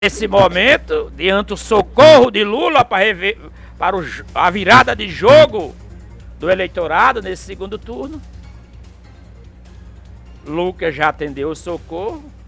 Nesse momento, diante do socorro de Lula para a virada de jogo do eleitorado nesse segundo turno, Lucas já atendeu o socorro.